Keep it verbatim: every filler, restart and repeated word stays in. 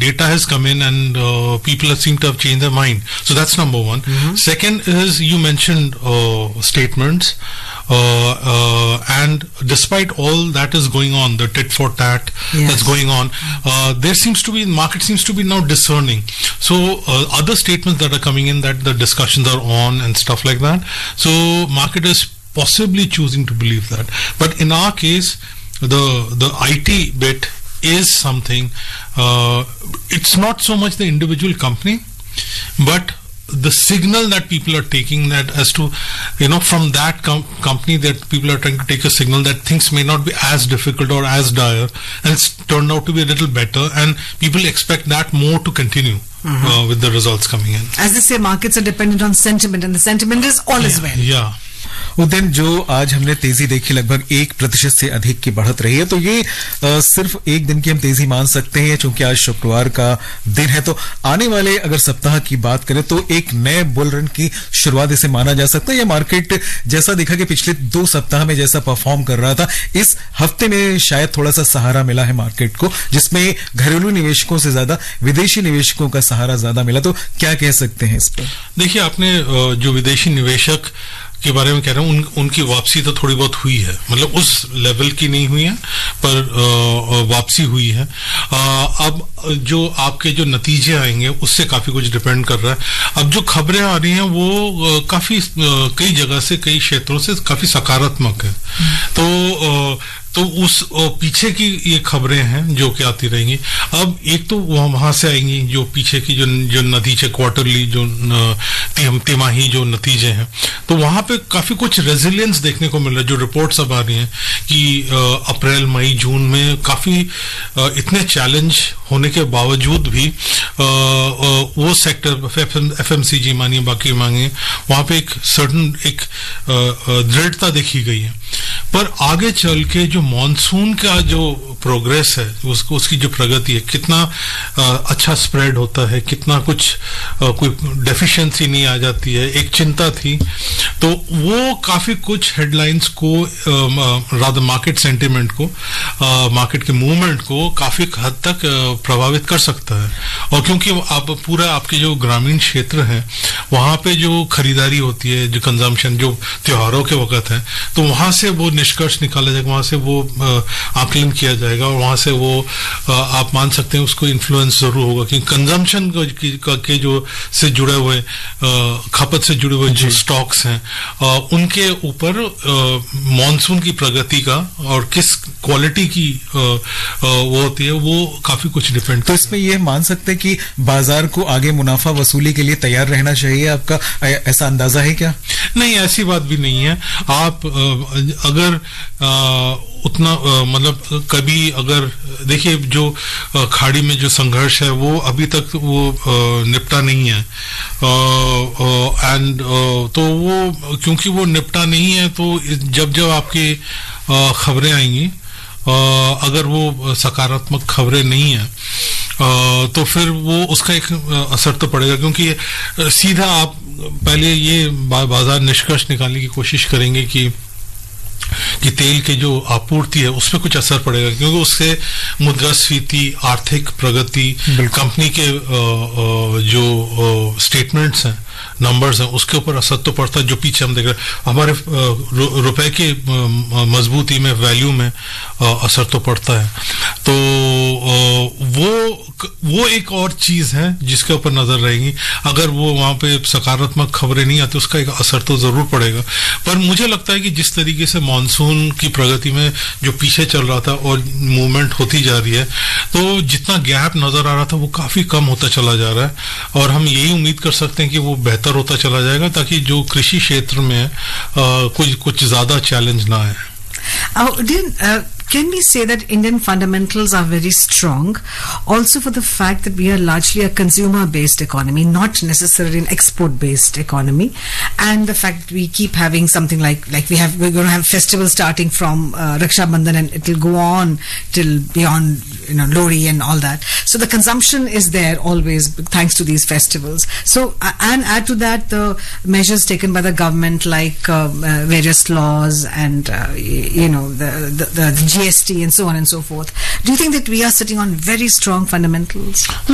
data has come in and uh, people have seemed to have changed their mind. So that's number one. Mm-hmm. Second is you mentioned uh, statements. Uh, uh, and despite all that is going on, the tit for tat yes. that's going on, uh, there seems to be, market seems to be now discerning. So uh, other statements that are coming in, that the discussions are on and stuff like that. So market is possibly choosing to believe that. But in our case, the the I T bit is something, uh, it's not so much the individual company, but the signal that people are taking, that as to, you know, from that com- company that people are trying to take a signal that things may not be as difficult or as dire, and it's turned out to be a little better, and people expect that more to continue. Mm-hmm. uh, with the results coming in. As they say, markets are dependent on sentiment, and the sentiment is all yeah, is well. Yeah. उद्यम जो आज हमने तेजी देखी लगभग एक प्रतिशत से अधिक की बढ़त रही है, तो ये आ, सिर्फ एक दिन की हम तेजी मान सकते हैं क्योंकि आज शुक्रवार का दिन है. तो आने वाले अगर सप्ताह की बात करें तो एक नए बुल रन की शुरुआत इसे माना जा सकता है. ये मार्केट जैसा देखा कि पिछले दो सप्ताह में जैसा परफॉर्म कर रहा था, इस हफ्ते में शायद थोड़ा सा सहारा मिला है मार्केट को, जिसमें घरेलू निवेशकों से ज्यादा विदेशी निवेशकों का सहारा ज्यादा मिला. तो क्या कह सकते हैं इस पर? देखिए, आपने जो विदेशी निवेशक के बारे में कह रहा हूं, उन, उनकी वापसी तो थोड़ी बहुत हुई है, मतलब उस लेवल की नहीं हुई है, पर आ, वापसी हुई है. आ, अब जो आपके जो नतीजे आएंगे उससे काफी कुछ डिपेंड कर रहा है. अब जो खबरें आ रही हैं वो आ, काफी आ, कई जगह से, कई क्षेत्रों से काफी सकारात्मक है. तो आ, तो उस पीछे की ये खबरें हैं जो कि आती रहेंगी. अब एक तो वहां से आएंगी जो पीछे की जो जो नतीजे, क्वार्टरली जो तिमाही जो नतीजे हैं, तो वहां पे काफी कुछ रेजिलियंस देखने को मिल रहा है. जो रिपोर्ट्स अब आ रही हैं कि अप्रैल, मई, जून में काफी इतने चैलेंज होने के बावजूद भी आ, आ, वो सेक्टर एफएमसीजी मानिए, बाकी मांगे, वहां पे एक सर्टन एक दृढ़ता देखी गई है. पर आगे चल के जो मॉनसून का जो प्रोग्रेस है, उसको उसकी जो प्रगति है, कितना आ, अच्छा स्प्रेड होता है, कितना कुछ आ, कोई डेफिशिएंसी नहीं आ जाती है, एक चिंता थी. तो वो काफी कुछ हेडलाइंस को, रादर मार्केट सेंटिमेंट को, मार्केट के मूवमेंट को काफी हद तक प्रभावित कर सकता है. और क्योंकि आप पूरा आपके जो ग्रामीण क्षेत्र है, वहां पे जो खरीदारी होती है, जो कंजम्पशन जो त्योहारों के वक्त है, तो वहां से वो निष्कर्ष निकाला जाएगा, वहां से वो आकलन किया जाएगा, और वहां से वो आप मान सकते हैं उसको इन्फ्लुएंस जरूर होगा. क्योंकि कंजम्पशन के जो से जुड़े हुए, खपत से जुड़े हुए जो स्टॉक्स हैं, उनके ऊपर मॉनसून की प्रगति का और किस क्वालिटी की वो होती है, वो काफी कुछ डिपेंड. तो इसमें ये मान सकते हैं कि बाजार को आगे मुनाफा वसूली के लिए तैयार रहना चाहिए, आपका ऐसा अंदाजा है क्या? नहीं, ऐसी बात भी नहीं है. आप अगर आ, उतना आ, मतलब कभी अगर देखिए, जो आ, खाड़ी में जो संघर्ष है वो अभी तक वो आ, निपटा नहीं है, एंड तो वो क्योंकि वो निपटा नहीं है, तो जब जब आपकी खबरें आएंगी, Uh, अगर वो सकारात्मक खबरें नहीं है, uh, तो फिर वो उसका एक uh, असर तो पड़ेगा. क्योंकि uh, सीधा आप पहले ये बा, बाजार निष्कर्ष निकालने की कोशिश करेंगे कि कि तेल के जो आपूर्ति है उस पर कुछ असर पड़ेगा, क्योंकि उससे मुद्रास्फीति, आर्थिक प्रगति, कंपनी के uh, uh, जो स्टेटमेंट्स uh, हैं, नंबर्स हैं, उसके ऊपर असर तो पड़ता है. जो पीछे हम देख रहे हैं, हमारे रुपए के मजबूती में, वैल्यू में असर तो पड़ता है. तो वो वो एक और चीज है जिसके ऊपर नजर रहेगी. अगर वो वहां पे सकारात्मक खबरें नहीं आती, उसका एक असर तो जरूर पड़ेगा. पर मुझे लगता है कि जिस तरीके से मॉनसून की प्रगति में जो पीछे चल रहा था और मूवमेंट होती जा रही है, तो जितना गैप नजर आ रहा था वो काफी कम होता चला जा रहा है. और हम यही उम्मीद कर सकते हैं कि वो बेहतर होता चला जाएगा, ताकि जो कृषि क्षेत्र में आ, कुछ कुछ ज्यादा चैलेंज ना आए. uh, Can we say that Indian fundamentals are very strong, also for the fact that we are largely a consumer-based economy, not necessarily an export-based economy, and the fact that we keep having something like like we have we're going to have festivals starting from uh, Raksha Bandhan, and it will go on till beyond, you know, Lohri and all that. So the consumption is there always thanks to these festivals. So uh, and add to that the measures taken by the government, like uh, uh, various laws and uh, you know the the, the G S T and so on and so forth. Do you think that we are sitting on very strong fundamentals?